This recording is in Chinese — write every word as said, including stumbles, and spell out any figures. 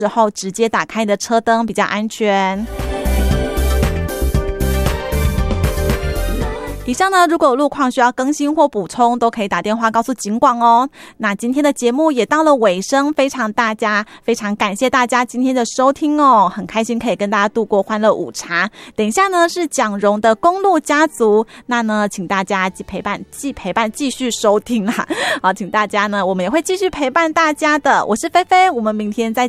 之后直接打开你的车灯比较安全。以上呢，如果有路况需要更新或补充，都可以打电话告诉警广哦。那今天的节目也到了尾声，非常大家非常感谢大家今天的收听哦，很开心可以跟大家度过欢乐午茶。等一下呢是蒋蓉的公路家族，那呢请大家继陪伴继陪伴继续收听啦。好，请大家呢我们也会继续陪伴大家的。我是菲菲，我们明天再见。